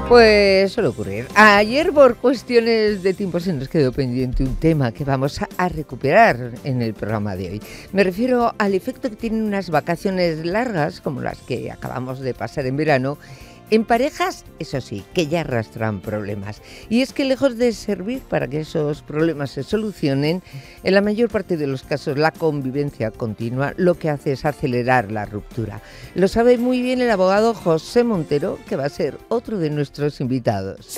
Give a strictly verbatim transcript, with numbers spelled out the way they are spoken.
Pues suele ocurrir. Ayer por cuestiones de tiempo se nos quedó pendiente un tema que vamos a, a recuperar en el programa de hoy. Me refiero al efecto que tienen unas vacaciones largas, como las que acabamos de pasar en verano, en parejas, eso sí, que ya arrastran problemas. Y es que lejos de servir para que esos problemas se solucionen, en la mayor parte de los casos la convivencia continua lo que hace es acelerar la ruptura. Lo sabe muy bien el abogado José Montero, que va a ser otro de nuestros invitados.